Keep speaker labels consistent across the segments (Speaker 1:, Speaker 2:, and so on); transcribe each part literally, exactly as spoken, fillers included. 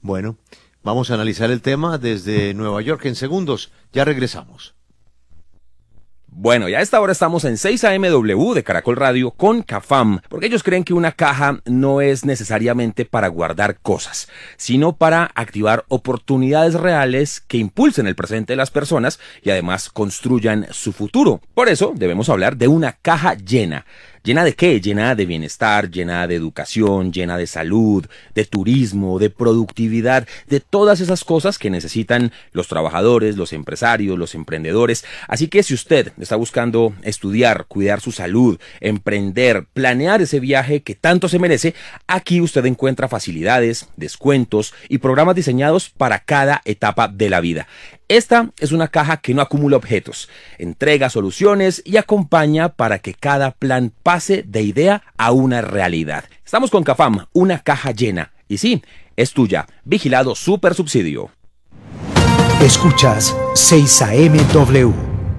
Speaker 1: Bueno, vamos a analizar el tema desde Nueva York en segundos. Ya regresamos.
Speaker 2: Bueno, ya a esta hora estamos en seis A M W de Caracol Radio con Cafam, porque ellos creen que una caja no es necesariamente para guardar cosas, sino para activar oportunidades reales que impulsen el presente de las personas y además construyan su futuro. Por eso debemos hablar de una caja llena. ¿Llena de qué? Llena de bienestar, llena de educación, llena de salud, de turismo, de productividad, de todas esas cosas que necesitan los trabajadores, los empresarios, los emprendedores. Así que si usted está buscando estudiar, cuidar su salud, emprender, planear ese viaje que tanto se merece, aquí usted encuentra facilidades, descuentos y programas diseñados para cada etapa de la vida. Esta es una caja que no acumula objetos, entrega soluciones y acompaña para que cada plan pase de idea a una realidad. Estamos con Cafam, una caja llena. Y sí, es tuya. Vigilado Super Subsidio.
Speaker 3: Escuchas seis A M W.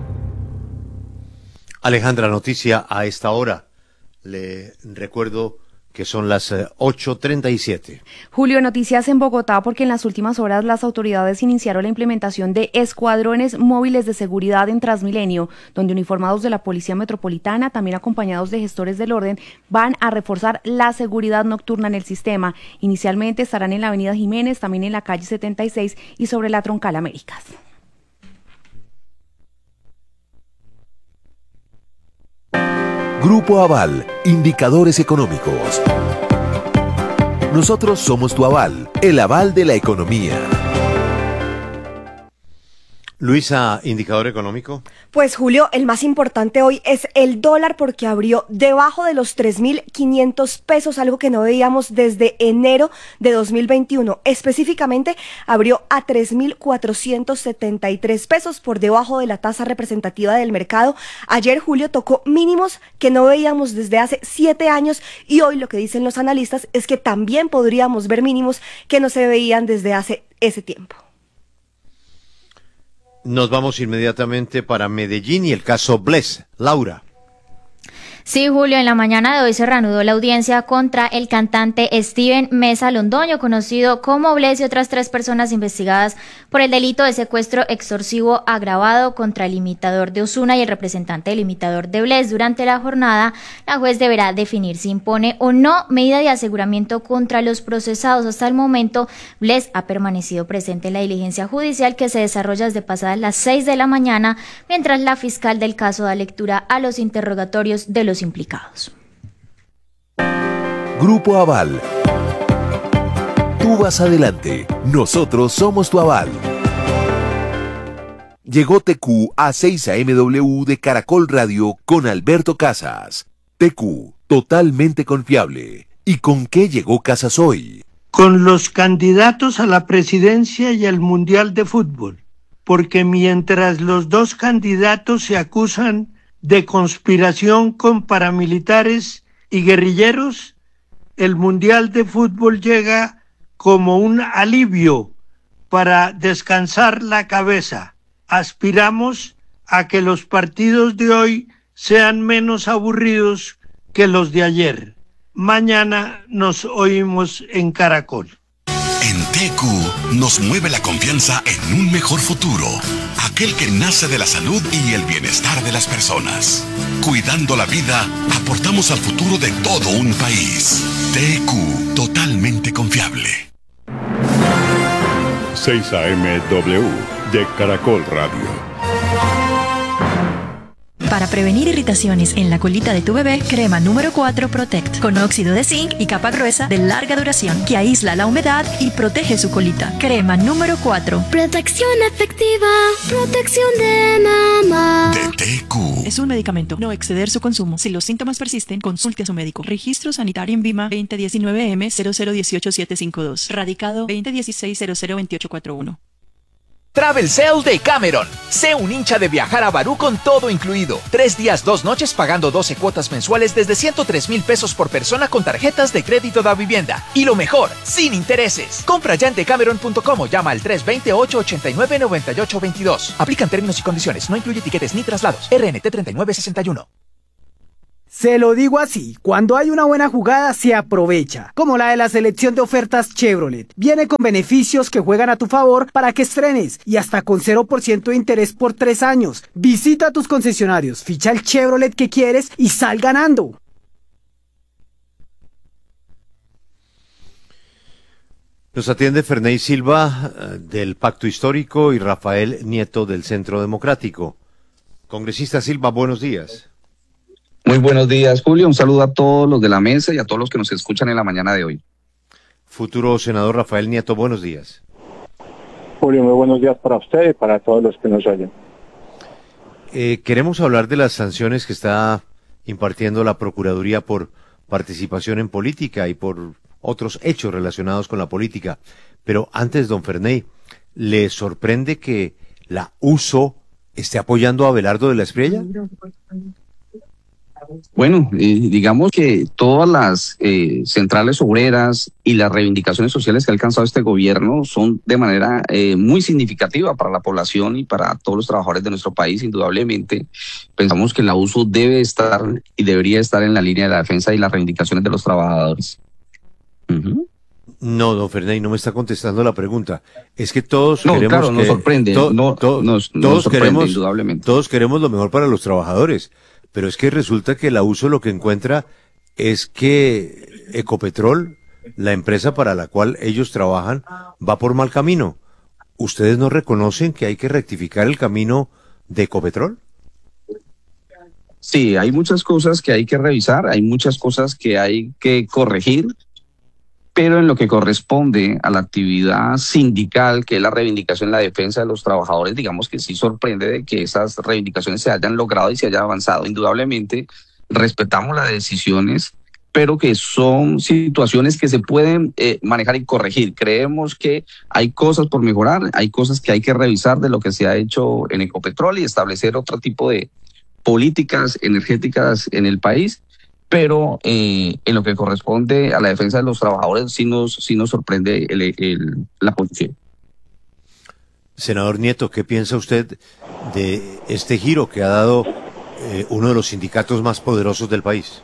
Speaker 1: Alejandra, noticia a esta hora. Le recuerdo que son las ocho treinta y siete.
Speaker 4: Julio, noticias en Bogotá porque en las últimas horas las autoridades iniciaron la implementación de escuadrones móviles de seguridad en Transmilenio, donde uniformados de la Policía Metropolitana, también acompañados de gestores del orden, van a reforzar la seguridad nocturna en el sistema. Inicialmente estarán en la Avenida Jiménez, también en la calle setenta y seis y sobre la Troncal Américas.
Speaker 3: Grupo Aval, indicadores económicos. Nosotros somos tu aval, el aval de la economía.
Speaker 1: Luisa, indicador económico.
Speaker 5: Pues Julio, el más importante hoy es el dólar porque abrió debajo de los tres mil quinientos pesos, algo que no veíamos desde enero de dos mil veintiuno. Específicamente abrió a tres mil cuatrocientos setenta y tres pesos, por debajo de la tasa representativa del mercado. Ayer, Julio, tocó mínimos que no veíamos desde hace siete años y hoy lo que dicen los analistas es que también podríamos ver mínimos que no se veían desde hace ese tiempo.
Speaker 1: Nos vamos inmediatamente para Medellín y el caso Bless. Laura.
Speaker 6: Sí, Julio, en la mañana de hoy se reanudó la audiencia contra el cantante Steven Meza Londoño, conocido como Bless, y otras tres personas investigadas por el delito de secuestro extorsivo agravado contra el imitador de Ozuna y el representante del imitador de Bless. Durante la jornada, la juez deberá definir si impone o no medida de aseguramiento contra los procesados. Hasta el momento, Bless ha permanecido presente en la diligencia judicial que se desarrolla desde pasadas las seis de la mañana, mientras la fiscal del caso da lectura a los interrogatorios de los implicados.
Speaker 3: Grupo Aval. Tú vas adelante, nosotros somos tu aval. Llegó T Q a seis A M W de Caracol Radio con Alberto Casas. T Q, totalmente confiable. ¿Y con qué llegó Casas hoy?
Speaker 7: Con los candidatos a la presidencia y al Mundial de Fútbol, porque mientras los dos candidatos se acusan de conspiración con paramilitares y guerrilleros, el Mundial de Fútbol llega como un alivio para descansar la cabeza. Aspiramos a que los partidos de hoy sean menos aburridos que los de ayer. Mañana nos oímos en Caracol.
Speaker 8: En T Q nos mueve la confianza en un mejor futuro, aquel que nace de la salud y el bienestar de las personas. Cuidando la vida, aportamos al futuro de todo un país. T Q, totalmente confiable.
Speaker 9: seis A M W de Caracol Radio.
Speaker 10: Para prevenir irritaciones en la colita de tu bebé, crema número cuatro Protect, con óxido de zinc y capa gruesa de larga duración que aísla la humedad y protege su colita. Crema número cuatro.
Speaker 11: Protección efectiva, protección de mamá.
Speaker 8: De T Q.
Speaker 10: Es un medicamento, no exceder su consumo. Si los síntomas persisten, consulte a su médico. Registro sanitario en Vima veinte diecinueve M cero cero dieciocho siete cinco dos. Radicado veinte dieciséis cero cero veintiocho cuarenta y uno.
Speaker 12: Travel Sale de Cameron. Sé un hincha de viajar a Barú con todo incluido. Tres días, dos noches pagando doce cuotas mensuales desde ciento tres mil pesos por persona con tarjetas de crédito da vivienda. Y lo mejor, sin intereses. Compra ya en decameron punto com o llama al tres dos cero, ocho ocho nueve, nueve ocho dos dos. Aplican términos y condiciones. No incluye tiquetes ni traslados. R N T treinta y nueve sesenta y uno.
Speaker 13: Se lo digo así, cuando hay una buena jugada se aprovecha, como la de la selección de ofertas Chevrolet. Viene con beneficios que juegan a tu favor para que estrenes y hasta con cero por ciento de interés por tres años. Visita tus concesionarios, ficha el Chevrolet que quieres y sal ganando.
Speaker 1: Nos atiende Ferney Silva del Pacto Histórico y Rafael Nieto del Centro Democrático. Congresista Silva, buenos días.
Speaker 14: Muy buenos días, Julio. Un saludo a todos los de la mesa y a todos los que nos escuchan en la mañana de hoy.
Speaker 1: Futuro senador Rafael Nieto, buenos días.
Speaker 15: Julio, muy buenos días para usted y para todos los que nos oyen.
Speaker 1: Eh, queremos hablar de las sanciones que está impartiendo la Procuraduría por participación en política y por otros hechos relacionados con la política. Pero antes, don Ferney, ¿le sorprende que la U S O esté apoyando a Abelardo de la Espriella?
Speaker 14: Bueno, eh, digamos que todas las eh, centrales obreras y las reivindicaciones sociales que ha alcanzado este gobierno son de manera eh, muy significativa para la población y para todos los trabajadores de nuestro país. Indudablemente, pensamos que la U S O debe estar y debería estar en la línea de la defensa y las reivindicaciones de los trabajadores. Uh-huh.
Speaker 1: No, don Ferney, no me está contestando la pregunta. Es que todos
Speaker 14: no,
Speaker 1: queremos
Speaker 14: claro,
Speaker 1: que...
Speaker 14: nos sorprende,
Speaker 1: to,
Speaker 14: no,
Speaker 1: to,
Speaker 14: nos,
Speaker 1: todos
Speaker 14: nos sorprende,
Speaker 1: queremos,
Speaker 14: indudablemente.
Speaker 1: Todos queremos lo mejor para los trabajadores, pero es que resulta que la U S O lo que encuentra es que Ecopetrol, la empresa para la cual ellos trabajan, va por mal camino. ¿Ustedes no reconocen que hay que rectificar el camino de Ecopetrol?
Speaker 14: Sí, hay muchas cosas que hay que revisar, hay muchas cosas que hay que corregir, pero en lo que corresponde a la actividad sindical, que es la reivindicación, la defensa de los trabajadores, digamos que sí sorprende de que esas reivindicaciones se hayan logrado y se hayan avanzado. Indudablemente respetamos las decisiones, pero que son situaciones que se pueden eh, manejar y corregir. Creemos que hay cosas por mejorar, hay cosas que hay que revisar de lo que se ha hecho en Ecopetrol y establecer otro tipo de políticas energéticas en el país. Pero eh, en lo que corresponde a la defensa de los trabajadores sí nos, sí nos sorprende el, el, la posición.
Speaker 1: Senador Nieto, ¿qué piensa usted de este giro que ha dado eh, uno de los sindicatos más poderosos del país?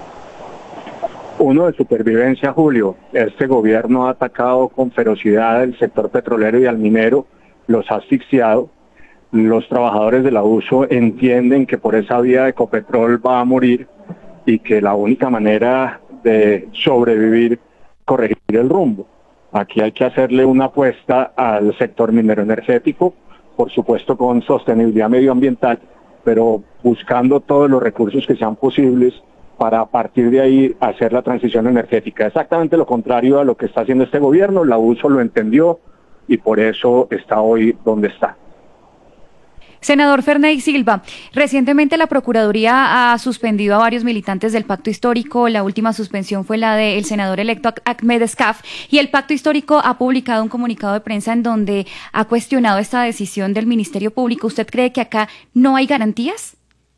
Speaker 15: Uno de supervivencia, Julio. Este gobierno ha atacado con ferocidad el sector petrolero y al minero, los ha asfixiado. Los trabajadores de la U S O entienden que por esa vía de Ecopetrol va a morir y que la única manera de sobrevivir, corregir el rumbo. Aquí hay que hacerle una apuesta al sector minero energético, por supuesto con sostenibilidad medioambiental, pero buscando todos los recursos que sean posibles para a partir de ahí hacer la transición energética. Exactamente lo contrario a lo que está haciendo este gobierno, la U S O lo entendió y por eso está hoy donde está.
Speaker 4: Senador Ferney Silva, recientemente la Procuraduría ha suspendido a varios militantes del Pacto Histórico. La última suspensión fue la del senador electo Ahmed Escaf, y el Pacto Histórico ha publicado un comunicado de prensa en donde ha cuestionado esta decisión del Ministerio Público. ¿Usted cree que acá no hay garantías?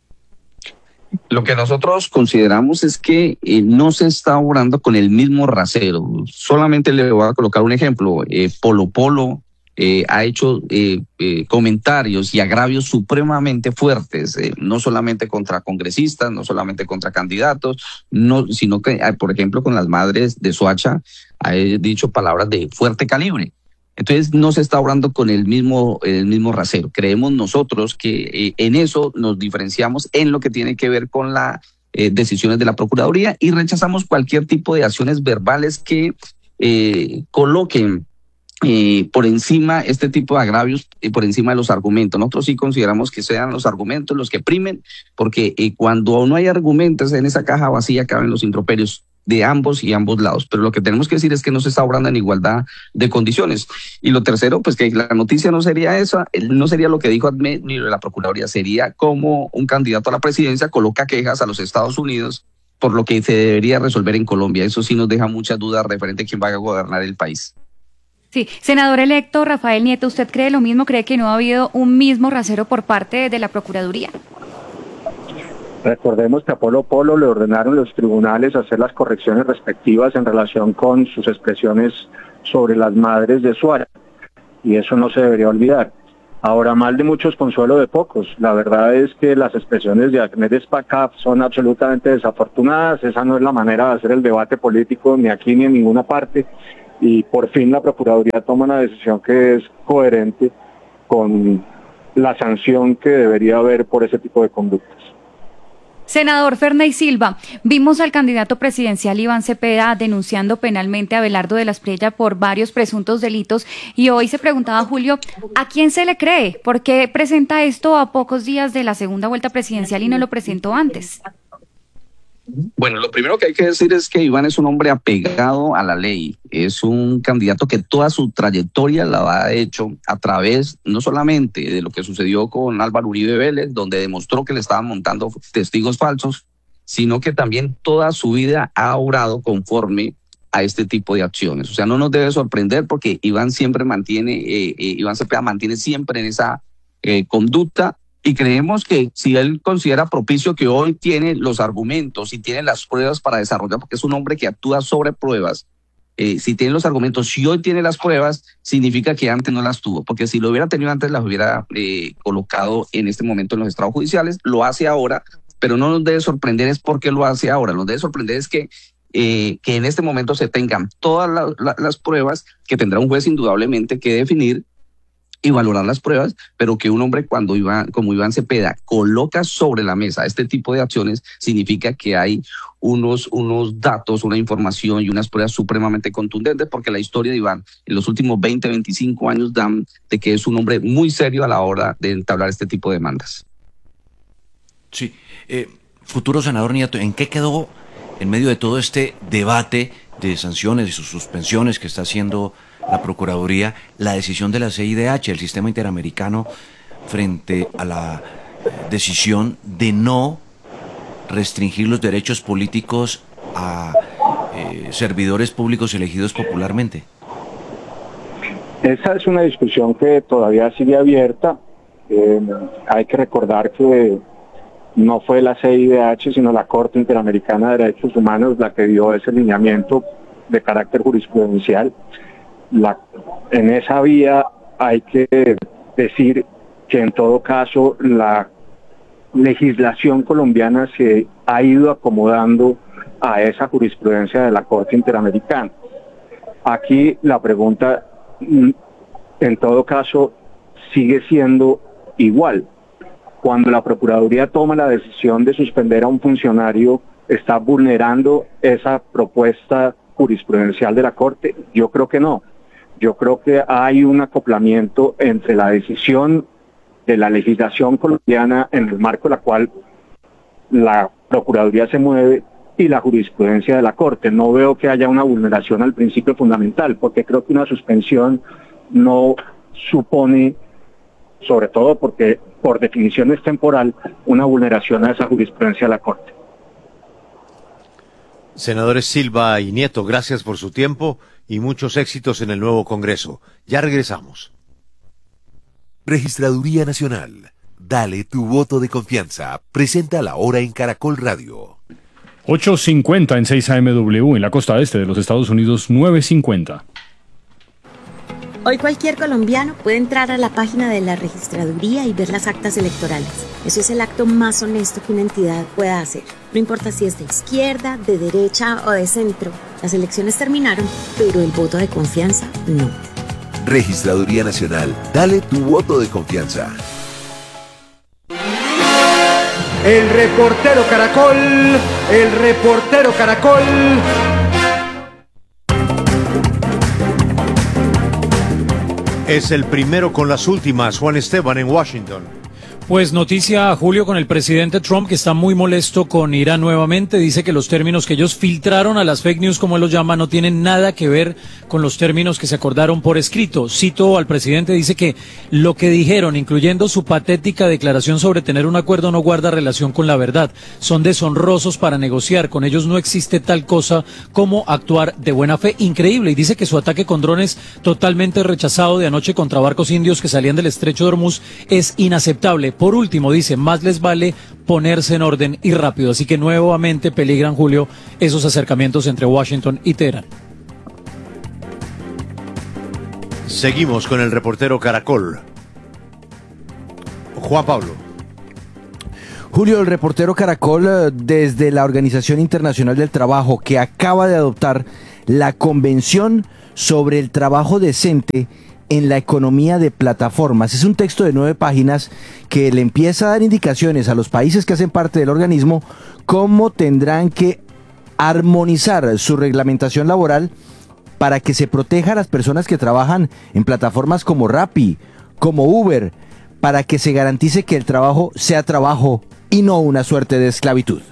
Speaker 14: Lo que nosotros consideramos es que eh, no se está obrando con el mismo rasero. Solamente le voy a colocar un ejemplo. Eh, Polo Polo Eh, ha hecho eh, eh, comentarios y agravios supremamente fuertes, eh, no solamente contra congresistas, no solamente contra candidatos, no, sino que, eh, por ejemplo, con las madres de Soacha ha dicho palabras de fuerte calibre. Entonces no se está obrando con el mismo, el mismo rasero. Creemos nosotros que eh, en eso nos diferenciamos en lo que tiene que ver con las eh, decisiones de la Procuraduría y rechazamos cualquier tipo de acciones verbales que eh, coloquen Eh, por encima este tipo de agravios, eh, por encima de los argumentos. Nosotros sí consideramos que sean los argumentos los que primen, porque eh, cuando no hay argumentos en esa caja vacía caben los improperios de ambos y ambos lados. Pero lo que tenemos que decir es que no se está obrando en igualdad de condiciones. Y lo tercero, pues que la noticia no sería esa, no sería lo que dijo Ahmed ni la Procuraduría, sería como un candidato a la presidencia coloca quejas a los Estados Unidos por lo que se debería resolver en Colombia. Eso sí nos deja muchas dudas referente a quién va a gobernar el país.
Speaker 4: Sí, senador electo Rafael Nieto, ¿usted cree lo mismo? ¿Cree que no ha habido un mismo rasero por parte de la Procuraduría?
Speaker 15: Recordemos que a Polo Polo le ordenaron los tribunales hacer las correcciones respectivas en relación con sus expresiones sobre las madres de Suárez, y eso no se debería olvidar. Ahora, mal de muchos, consuelo de pocos. La verdad es que las expresiones de Ahmed Spacap son absolutamente desafortunadas. Esa no es la manera de hacer el debate político ni aquí ni en ninguna parte. Y por fin la Procuraduría toma una decisión que es coherente con la sanción que debería haber por ese tipo de conductas.
Speaker 4: Senador Ferney Silva, vimos al candidato presidencial Iván Cepeda denunciando penalmente a Abelardo de la Espriella por varios presuntos delitos y hoy se preguntaba, Julio, ¿a quién se le cree? ¿Por qué presenta esto a pocos días de la segunda vuelta presidencial y no lo presentó antes?
Speaker 14: Bueno, lo primero que hay que decir es que Iván es un hombre apegado a la ley, es un candidato que toda su trayectoria la ha hecho a través no solamente de lo que sucedió con Álvaro Uribe Vélez, donde demostró que le estaban montando testigos falsos, sino que también toda su vida ha obrado conforme a este tipo de acciones. O sea, no nos debe sorprender porque Iván siempre mantiene, eh, eh, Iván Cepeda mantiene siempre en esa eh, conducta. Y creemos que si él considera propicio que hoy tiene los argumentos y tiene las pruebas para desarrollar, porque es un hombre que actúa sobre pruebas, eh, si tiene los argumentos, si hoy tiene las pruebas, significa que antes no las tuvo, porque si lo hubiera tenido antes, las hubiera eh, colocado en este momento en los estrados judiciales, lo hace ahora, pero no nos debe sorprender es por qué lo hace ahora, nos debe sorprender es que, eh, que en este momento se tengan todas la, la, las pruebas que tendrá un juez indudablemente que definir y valorar las pruebas, pero que un hombre cuando Iván, como Iván Cepeda coloca sobre la mesa este tipo de acciones, significa que hay unos, unos datos, una información y unas pruebas supremamente contundentes, porque la historia de Iván en los últimos veinte, veinticinco años dan de que es un hombre muy serio a la hora de entablar este tipo de demandas.
Speaker 16: Sí. Eh, futuro senador Nieto, ¿en qué quedó en medio de todo este debate de sanciones y sus suspensiones que está haciendo la Procuraduría, la decisión de la C I D H, el Sistema Interamericano, frente a la decisión de no restringir los derechos políticos a eh, servidores públicos elegidos popularmente?
Speaker 15: Esa es una discusión que todavía sigue abierta. Eh, hay que recordar que no fue la C I D H, sino la Corte Interamericana de Derechos Humanos la que dio ese lineamiento de carácter jurisprudencial. La, en esa vía hay que decir que en todo caso la legislación colombiana se ha ido acomodando a esa jurisprudencia de la Corte Interamericana. Aquí la pregunta, en todo caso, sigue siendo igual. Cuando la Procuraduría toma la decisión de suspender a un funcionario, ¿está vulnerando esa propuesta jurisprudencial de la Corte? Yo creo que no. Yo creo que hay un acoplamiento entre la decisión de la legislación colombiana en el marco de la cual la Procuraduría se mueve y la jurisprudencia de la Corte. No veo que haya una vulneración al principio fundamental, porque creo que una suspensión no supone, sobre todo porque por definición es temporal, una vulneración a esa jurisprudencia de la Corte.
Speaker 1: Senadores Silva y Nieto, gracias por su tiempo y muchos éxitos en el nuevo Congreso. Ya regresamos.
Speaker 3: Registraduría Nacional. Dale tu voto de confianza. Presenta la hora en Caracol Radio.
Speaker 17: ocho cincuenta en seis A M W en la costa este de los Estados Unidos, nueve cincuenta.
Speaker 18: Hoy cualquier colombiano puede entrar a la página de la registraduría y ver las actas electorales. Eso es el acto más honesto que una entidad pueda hacer. No importa si es de izquierda, de derecha o de centro. Las elecciones terminaron, pero el voto de confianza no.
Speaker 3: Registraduría Nacional. Dale tu voto de confianza.
Speaker 19: El reportero Caracol, el reportero Caracol.
Speaker 1: Es el primero con las últimas, Juan Esteban en Washington.
Speaker 20: Pues noticia, Julio, con el presidente Trump, que está muy molesto con Irán nuevamente. Dice que los términos que ellos filtraron a las fake news, como él los llama, no tienen nada que ver con los términos que se acordaron por escrito. Cito al presidente, dice que lo que dijeron, incluyendo su patética declaración sobre tener un acuerdo, no guarda relación con la verdad. Son deshonrosos para negociar. Con ellos no existe tal cosa como actuar de buena fe. Increíble. Y dice que su ataque con drones, totalmente rechazado de anoche contra barcos indios que salían del estrecho de Hormuz, es inaceptable. Por último, dice, más les vale ponerse en orden y rápido. Así que nuevamente peligran, Julio, esos acercamientos entre Washington y Teherán.
Speaker 1: Seguimos con el reportero Caracol. Juan Pablo.
Speaker 21: Julio, el reportero Caracol, desde la Organización Internacional del Trabajo, que acaba de adoptar la Convención sobre el Trabajo Decente en la Economía de Plataformas. Es un texto de nueve páginas que le empieza a dar indicaciones a los países que hacen parte del organismo cómo tendrán que armonizar su reglamentación laboral para que se proteja a las personas que trabajan en plataformas como Rappi, como Uber, para que se garantice que el trabajo sea trabajo y no una suerte de esclavitud.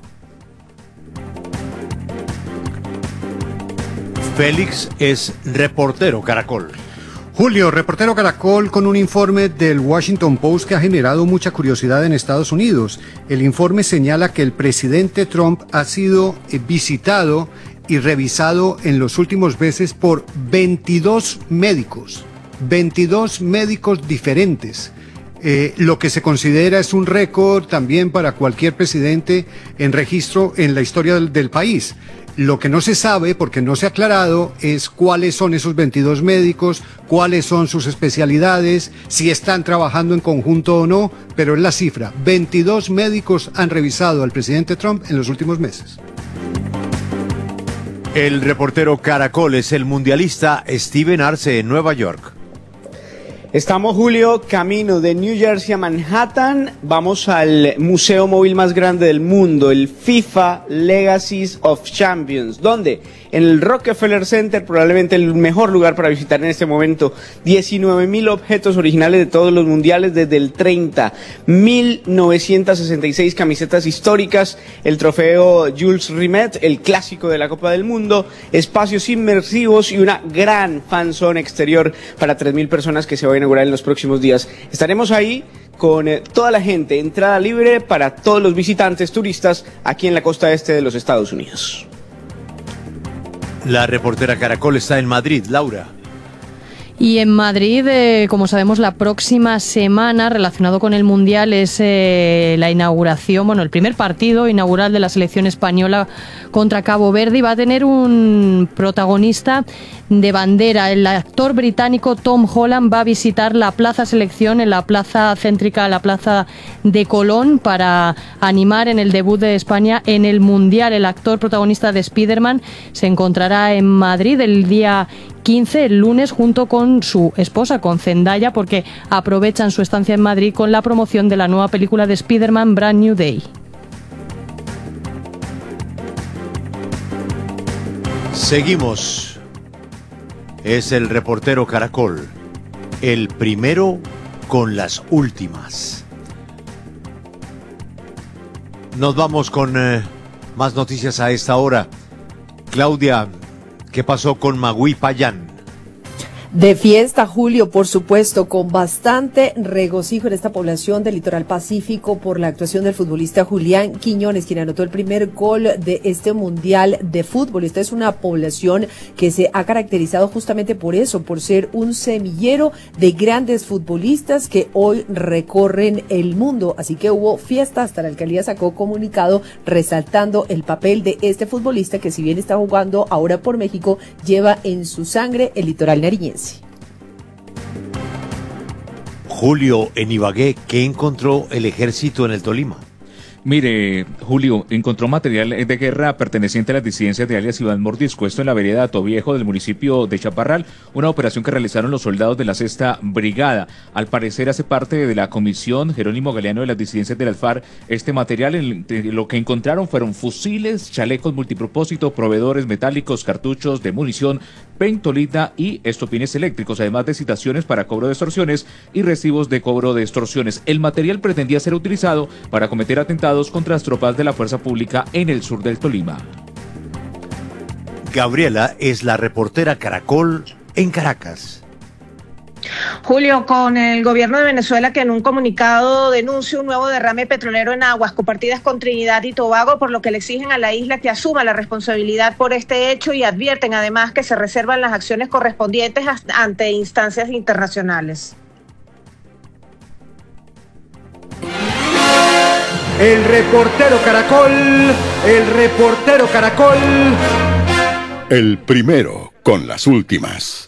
Speaker 1: Félix es reportero Caracol.
Speaker 22: Julio, reportero Caracol, con un informe del Washington Post que ha generado mucha curiosidad en Estados Unidos. El informe señala que el presidente Trump ha sido visitado y revisado en los últimos meses por veintidós médicos, veintidós médicos diferentes. Eh, lo que se considera es un récord también para cualquier presidente en registro en la historia del, del país. Lo que no se sabe, porque no se ha aclarado, es cuáles son esos veintidós médicos, cuáles son sus especialidades, si están trabajando en conjunto o no, pero es la cifra. veintidós médicos han revisado al presidente Trump en los últimos meses.
Speaker 1: El reportero Caracol es el mundialista Steven Arce en Nueva York.
Speaker 23: Estamos, Julio, camino de New Jersey a Manhattan. Vamos al museo móvil más grande del mundo, el FIFA Legacies of Champions. ¿Dónde? En el Rockefeller Center, probablemente el mejor lugar para visitar en este momento. diecinueve mil objetos originales de todos los mundiales desde el treinta. mil novecientas sesenta y seis camisetas históricas. El trofeo Jules Rimet, el clásico de la Copa del Mundo. Espacios inmersivos y una gran fanzone exterior para tres mil personas que se va a inaugurar en los próximos días. Estaremos ahí con eh, toda la gente, entrada libre para todos los visitantes turistas aquí en la costa este de los Estados Unidos.
Speaker 1: La reportera Caracol está en Madrid, Laura.
Speaker 24: Y en Madrid, eh, como sabemos, la próxima semana, relacionado con el Mundial, es eh, la inauguración, bueno, el primer partido inaugural de la selección española contra Cabo Verde, y va a tener un protagonista de bandera. El actor británico Tom Holland va a visitar la Plaza Selección, en la plaza céntrica, la Plaza de Colón, para animar en el debut de España en el Mundial. El actor protagonista de Spiderman se encontrará en Madrid el día quince, el lunes, junto con su esposa, con Zendaya, porque aprovechan su estancia en Madrid con la promoción de la nueva película de Spider-Man, Brand New Day.
Speaker 1: Seguimos. Es el reportero Caracol, el primero con las últimas. Nos vamos con eh, más noticias a esta hora. Claudia, ¿qué pasó con Magui Payán?
Speaker 25: De fiesta, Julio, por supuesto, con bastante regocijo en esta población del litoral pacífico por la actuación del futbolista Julián Quiñones, quien anotó el primer gol de este Mundial de Fútbol. Esta es una población que se ha caracterizado justamente por eso, por ser un semillero de grandes futbolistas que hoy recorren el mundo. Así que hubo fiesta, hasta la alcaldía sacó comunicado resaltando el papel de este futbolista que, si bien está jugando ahora por México, lleva en su sangre el litoral nariñense.
Speaker 1: Julio, en Ibagué, ¿qué encontró el ejército en el Tolima?
Speaker 26: Mire, Julio, encontró material de guerra perteneciente a las disidencias de alias Iván Mordisco, esto en la vereda Atoviejo del municipio de Chaparral, una operación que realizaron los soldados de la sexta Brigada. Al parecer hace parte de la comisión Jerónimo Galeano de las disidencias del Alfar. Este material, en lo que encontraron fueron fusiles, chalecos multipropósito, proveedores metálicos, cartuchos de munición, pentolita y estopines eléctricos, además de citaciones para cobro de extorsiones y recibos de cobro de extorsiones. El material pretendía ser utilizado para cometer atentados contra las tropas de la fuerza pública en el sur del Tolima.
Speaker 1: Gabriela es la reportera Caracol en Caracas.
Speaker 27: Julio, con el gobierno de Venezuela, que en un comunicado denuncia un nuevo derrame petrolero en aguas compartidas con Trinidad y Tobago, por lo que le exigen a la isla que asuma la responsabilidad por este hecho, y advierten además que se reservan las acciones correspondientes ante instancias internacionales.
Speaker 19: El reportero Caracol, el reportero Caracol.
Speaker 8: El primero con las últimas.